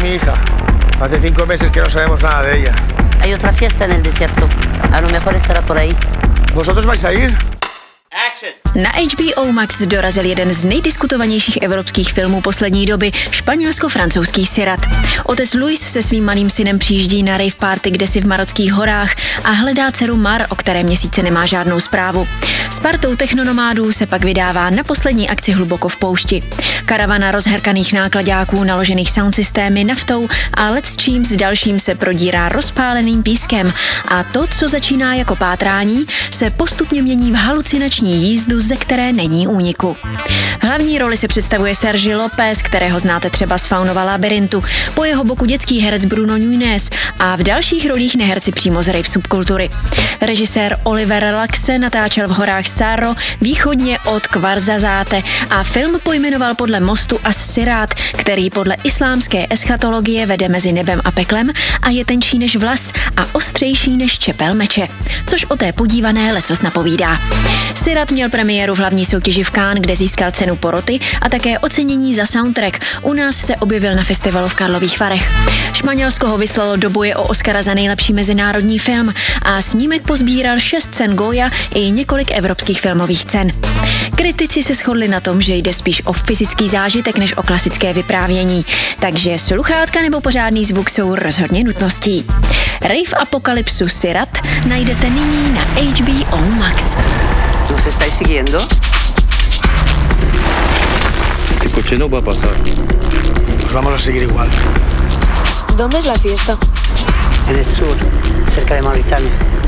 mi hija. Hace 5 meses que no sabemos nada de ella. Hay otra fiesta en el desierto. A lo mejor estará por ahí. ¿Vosotros vais a ir? Na HBO Max dorazil jeden z nejdiskutovanějších evropských filmů poslední doby, španělsko-francouzský Sirat. Otec Luis se svým malým synem přijíždí na rave party kdesi v marockých horách a hledá dceru Mar, o které měsíce nemá žádnou zprávu. S partou technonomádů se pak vydává na poslední akci hluboko v poušti. Karavana rozherkaných nákladáků naložených soundsystémy, naftou a lecčím s dalším se prodírá rozpáleným pískem a to, co začíná jako pátrání, se postupně mění v halucinační jízdu, ze které není úniku. V hlavní roli se představuje Sergi López, kterého znáte třeba z Faunova labyrintu, po jeho boku dětský herec Bruno Núñez a v dalších rolích neherci přímo z rave subkultury. Režisér Oliver Laxe natáčel v horách Sarro východně od Kvarzazáte a film pojmenoval podle mostu As-Sirat, který podle islámské eschatologie vede mezi nebem a peklem a je tenčí než vlas a ostřejší než čepel meče, což o té podívané lecos napovídá. Sirat měl premiéru v hlavní soutěži v Cannes, kde získal cenu poroty a také ocenění za soundtrack. U nás se objevil na festivalu v Karlových Varech. Španělsko ho vyslalo do boje o Oscara za nejlepší mezinárodní film a snímek pozbíral 6 cen Goya i několik evropských filmových cen. Kritici se shodli na tom, že jde spíš o fyzický zážitek než o klasické vyprávění, takže sluchátka nebo pořádný zvuk jsou rozhodně nutností. Rave apokalypsu Sirat najdete nyní na HBO Max. ¿Nos estáis siguiendo? Este coche no va a pasar. Pues vamos a seguir igual. ¿Dónde es la fiesta? En el sur, cerca de Mauritania.